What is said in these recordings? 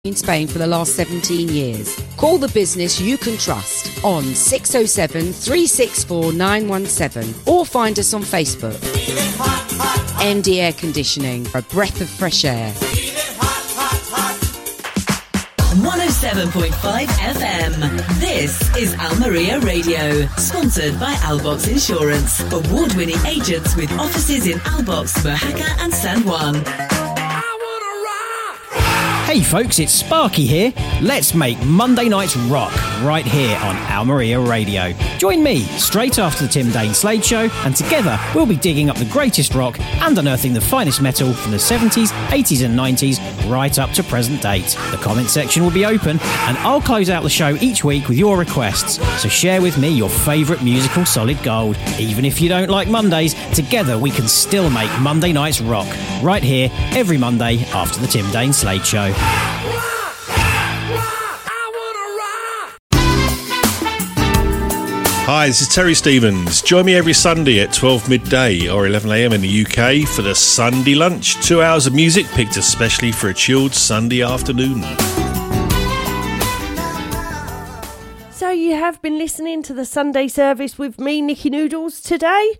in Spain for the last 17 years. Call the business you can trust on 607 364 917 or find us on Facebook. MD Air Conditioning, a breath of fresh air. 107.5 FM. This is Almeria Radio, sponsored by Albox Insurance. Award-winning agents with offices in Albox, Mojaca and San Juan. Hey folks, it's Sparky here. Let's make Monday nights rock right here on Almeria Radio. Join me straight after the Tim Dane Slade Show, and together we'll be digging up the greatest rock and unearthing the finest metal from the 70s, 80s and 90s right up to present date. The comment section will be open, and I'll close out the show each week with your requests. So share with me your favourite musical solid gold. Even if you don't like Mondays, together we can still make Monday nights rock right here every Monday after the Tim Dane Slade Show. Hi, this is Terry Stevens. Join me every Sunday at 12 midday or 11 a.m. in the UK for the Sunday Lunch. 2 hours of music picked especially for a chilled Sunday afternoon. So you have been listening to the Sunday service with me, Nikki Noodles, today.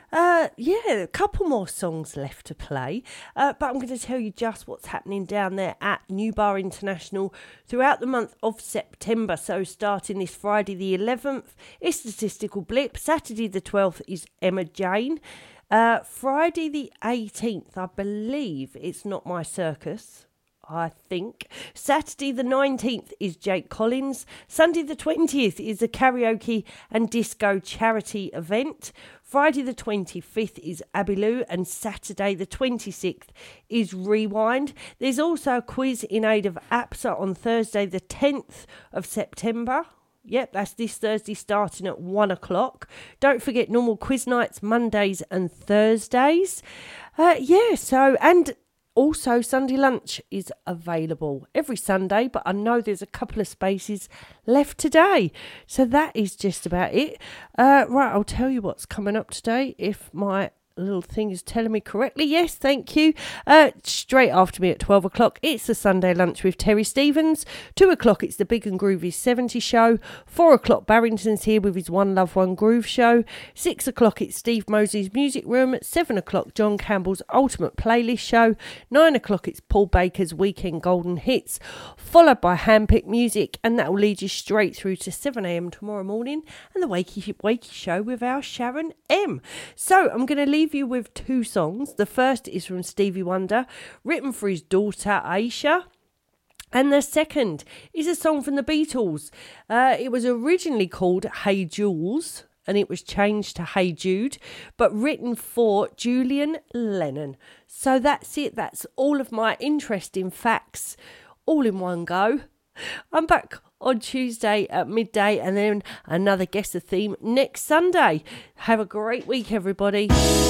A couple more songs left to play, but I'm going to tell you just what's happening down there at New Bar International throughout the month of September. So starting this Friday the 11th is Statistical Blip, Saturday the 12th is Emma Jane, Friday the 18th I believe it's Not My Circus, I think. Saturday the 19th is Jake Collins. Sunday the 20th is a karaoke and disco charity event. Friday the 25th is Abilou, and Saturday the 26th is Rewind. There's also a quiz in aid of APSA on Thursday the 10th of September. Yep, that's this Thursday starting at 1 o'clock. Don't forget normal quiz nights Mondays and Thursdays. And also, Sunday Lunch is available every Sunday, but I know there's a couple of spaces left today. So that is just about it. Right, I'll tell you what's coming up today if my little thing is telling me correctly. Yes, thank you. Straight after me at 12 o'clock, it's the Sunday Lunch with Terry Stevens. 2 o'clock, it's the Big and Groovy 70 show. 4 o'clock, Barrington's here with his One Love One Groove show. 6 o'clock, it's Steve Mosley's Music Room. 7 o'clock, John Campbell's Ultimate Playlist show. 9 o'clock, it's Paul Baker's Weekend Golden Hits, followed by Handpicked Music, and that will lead you straight through to 7 a.m. tomorrow morning and the Wakey show with our Sharon M. So I'm going to leave you with two songs. The first is from Stevie Wonder, written for his daughter Aisha. And the second is a song from the Beatles. It was originally called Hey Jules, and it was changed to Hey Jude, but written for Julian Lennon. So that's it. That's all of my interesting facts, all in one go. I'm back on Tuesday at midday, and then another Guess the Theme next Sunday. Have a great week, everybody.